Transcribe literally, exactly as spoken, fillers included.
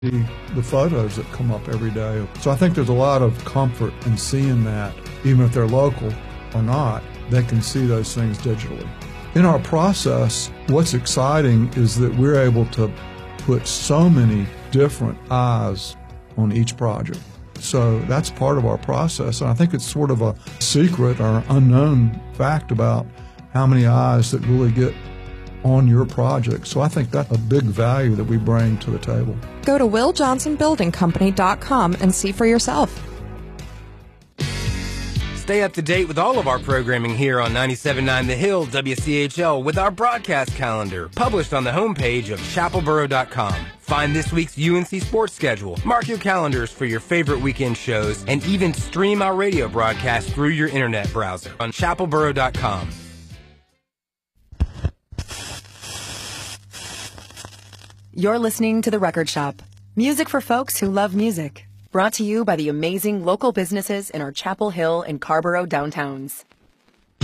the, the photos that come up every day. So I think there's a lot of comfort in seeing that, even if they're local or not, they can see those things digitally. In our process, what's exciting is that we're able to put so many different eyes on each project. So that's part of our process, and I think it's sort of a secret or unknown fact about how many eyes that really get on your project. So I think that's a big value that we bring to the table. Go to will johnson building company dot com and see for yourself. Stay up to date with all of our programming here on ninety-seven point nine The Hill W C H L with our broadcast calendar, published on the homepage of chapel borough dot com. Find this week's U N C sports schedule, mark your calendars for your favorite weekend shows, and even stream our radio broadcast through your internet browser on chapel borough dot com. You're listening to The Record Shop. Music for folks who love music. Brought to you by the amazing local businesses in our Chapel Hill and Carborough downtowns.